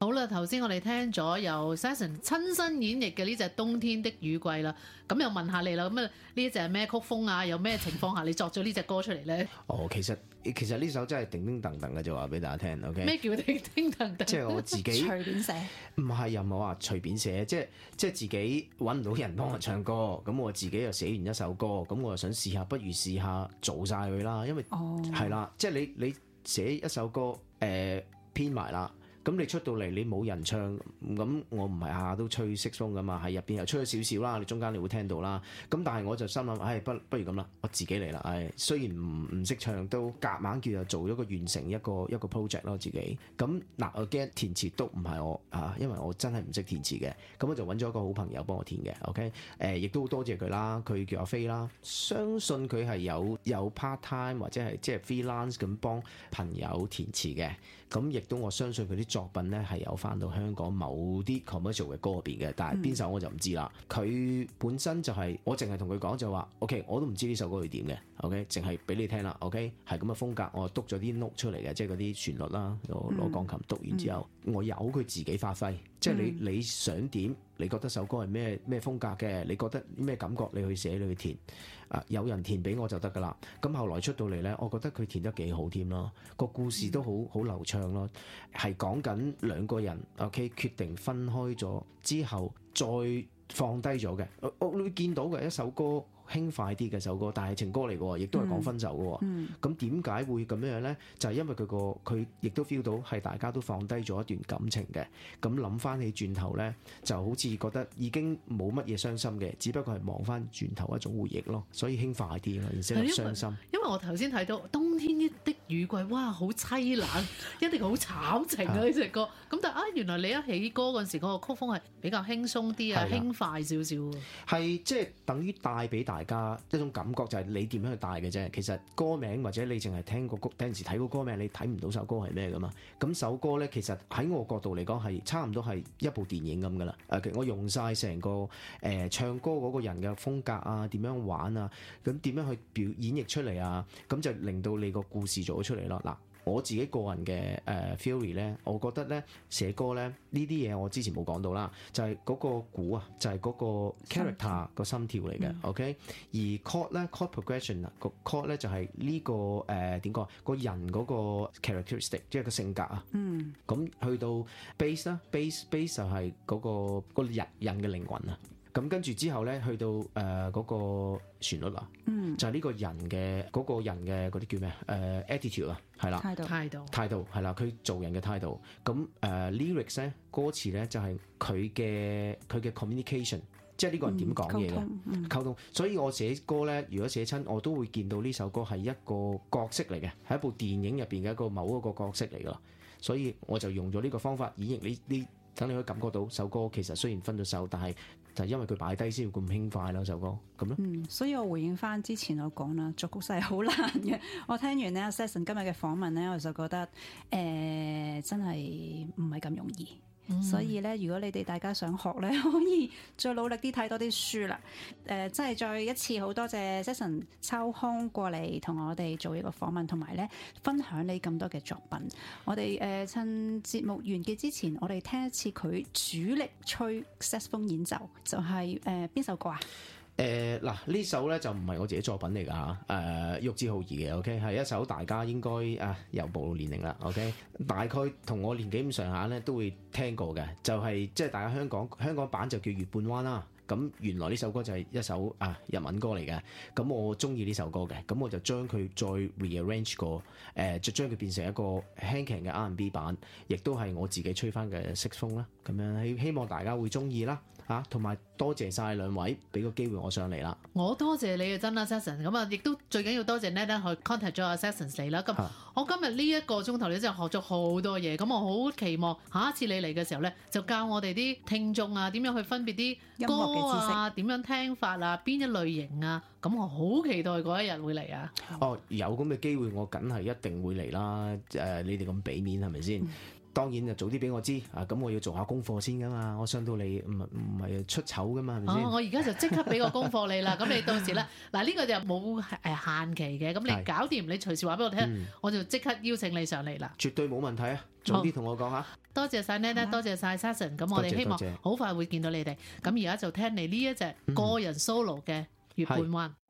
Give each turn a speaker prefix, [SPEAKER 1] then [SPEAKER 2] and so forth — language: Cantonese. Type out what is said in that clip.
[SPEAKER 1] 好啦，頭先我哋聽咗由 Saxon 親身演繹嘅呢隻《冬天的雨季》啦，咁又問下你啦，咁啊呢隻係咩曲風啊？有咩情況下你作咗呢隻歌出嚟咧？
[SPEAKER 2] 其實呢首真係叮叮噹噹嘅，就話俾大家聽。OK，
[SPEAKER 1] 咩叫叮叮噹噹？
[SPEAKER 2] 即係我自己
[SPEAKER 3] 隨便寫，
[SPEAKER 2] 唔係又唔係話隨便寫，即係自己揾唔到人幫我唱歌，咁我自己又寫完一首歌，咁我又想試下，不如試下做晒佢啦，因為係啦，即係你寫一首歌編埋啦。咁你出到嚟你冇人唱，咁我唔係下下都吹色風噶嘛，喺入邊又吹咗少少啦，你中間你會聽到啦。咁但係我就心諗，不如咁啦，我自己嚟啦。雖然唔識唱，都夾硬叫做做咗個完成一個 project 咯，自己。咁嗱，我驚填詞都唔係我因為我真係唔識填詞嘅。咁我就揾咗一個好朋友幫我填嘅。OK，亦都好多謝佢啦，佢叫阿飛啦。相信佢係有 part time 或者係即係 freelance 咁幫朋友填詞嘅。咁亦都我相信佢啲作品咧係有翻到香港某啲 commercial 嘅歌入邊嘅，但係邊首我就唔知啦。佢本身就係我淨係同佢講就話 OK， 我都唔知呢首歌係點嘅 OK， 淨係俾你聽啦 OK， 係咁嘅風格，我督咗啲 note 出嚟嘅，即係嗰啲旋律啦，攞鋼琴督完之後，我由佢自己發揮，即係你想點，你覺得首歌係咩風格嘅，你覺得咩感覺，你去寫你去填有人填俾我就得噶啦。咁後來出到嚟咧，我覺得佢填得幾好添咯，個故事都好流暢咯，係講緊兩個人 OK 決定分開咗之後再放低咗嘅。我會見到嘅一首歌輕快啲嘅首歌，但係情歌嚟嘅，亦都係講分手嘅。咁點解會咁樣咧？就係因為佢亦都 feel 到係大家都放低咗一段感情嘅。咁諗翻起轉頭咧，就好似覺得已經冇乜嘢傷心嘅，只不過係望翻轉頭一種回憶咯。所以輕快啲咯，而且係傷心。
[SPEAKER 1] 因為我頭先睇到冬天的雨季，哇，好凄冷，一定好慘情啊呢隻歌。咁但係原來你一起歌嗰陣時，嗰個曲風係比較輕鬆啲啊，輕快少少。
[SPEAKER 2] 係即係等於帶俾大家一種感覺，就係你點樣去帶嘅啫。其實歌名或者你淨係聽個歌，有陣時睇個歌名，你睇唔到首歌係咩噶嘛。咁首歌咧，其實喺我角度嚟講係差唔多係一部電影咁噶啦。我用晒成個唱歌嗰個人嘅風格啊，點樣玩啊，咁點樣去演繹出嚟啊，咁就令到你個故事做咗出嚟咯。嗱，我自己個人嘅theory 咧，我覺得咧寫歌咧呢啲嘢我之前冇講到啦，就係嗰個鼓啊，就係嗰個 character 個心跳嚟嘅。OK， 而 chord 咧 chord progression 啊，個 chord 咧就係呢個點講個人嗰個 characteristic， 即係個性格啊。咁去到 bass 啦，bass 就係嗰個人嘅靈魂啊。咁跟住之後咧，去到嗰個旋律啦，就係呢個人嘅嗰啲叫咩attitude 啊，係啦，態度係啦，佢做人嘅態度。咁lyrics 咧，歌詞咧就係佢嘅 communication， 即係呢個人點講嘢嘅溝通。所以我寫歌咧，如果寫親，我都會見到呢首歌係一個角色嚟嘅，係一部電影入邊嘅一個某一個角色嚟噶。所以我就用咗呢個方法演繹呢。等你可以感覺到首歌其實雖然分咗手，但係就係因為佢擺低先要咁輕快咯，首歌咁咯。
[SPEAKER 3] 所以我回應翻之前我講啦，作曲真係好難嘅。我聽完呢 Saxon 今日嘅訪問咧，我就覺得真係唔係咁容易。所以咧，如果你哋大家想學咧，可以再努力啲睇多啲書啦。真係再一次好多謝 Saxon 抽空過嚟同我哋做一個訪問，同埋咧分享你咁多嘅作品。我哋趁節目完結之前，我哋聽一次佢主力吹 saxophone 演奏，就係邊首歌啊？
[SPEAKER 2] 嗱，呢首咧就唔係我自己作品嚟㗎嚇，玉置浩二嘅 OK， 係一首大家應該又暴露年齡啦 OK， 大概同我年紀咁上下咧都會聽過嘅，就係即係大家香港版就叫月半灣啦。咁原來呢首歌就係一首日文歌嚟嘅，咁我中意呢首歌嘅，咁我就將佢再 rearrange 過，就將佢變成一個輕強嘅 R&B 版，亦都係我自己吹翻嘅色風啦，咁樣希望大家會中意啦，同埋多謝晒兩位俾個機會我上嚟啦。
[SPEAKER 1] 我多謝你嘅真啦 Saxon， 咁啊亦都最緊要多謝 Ned 去 contact 咗阿 Saxon 嚟啦。咁我今日呢一個鐘頭你真係學咗好多嘢，咁我好期望下一次你嚟嘅時候咧，就教我哋啲聽眾點樣去分別啲歌點樣聽法邊一類型咁我好期待嗰一日會嚟啊！
[SPEAKER 2] 有咁嘅機會我梗係一定會嚟啦，你哋咁俾面係咪先？ 當然就早啲俾我知啊，咁我要做下功課先噶嘛，我上到嚟唔係出醜噶嘛，係咪先？
[SPEAKER 1] 我而家就即刻俾個功課你啦，咁你到時咧嗱呢個就冇限期嘅，咁你搞掂你隨時話俾我聽，我就即刻邀請你上嚟啦。
[SPEAKER 2] 絕對冇問題啊！早啲同我講下。
[SPEAKER 1] 多謝晒 Nana，多謝晒 Saxon， 咁我哋希望好快會見到你哋。咁而家就聽你呢一隻個人 solo 嘅月半彎。